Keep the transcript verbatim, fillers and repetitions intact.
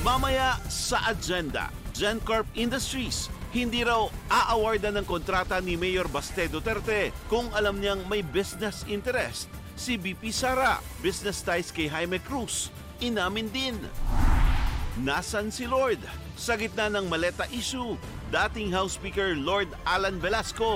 Mamaya sa agenda, GenCorp Industries. Hindi raw aawardan ng kontrata ni Mayor Baste Duterte kung alam niyang may business interest. Si B P Sara, business ties kay Jaime Cruz, inamin din. Nasaan si Lord? Sa gitna ng maleta issue, dating House Speaker Lord Alan Velasco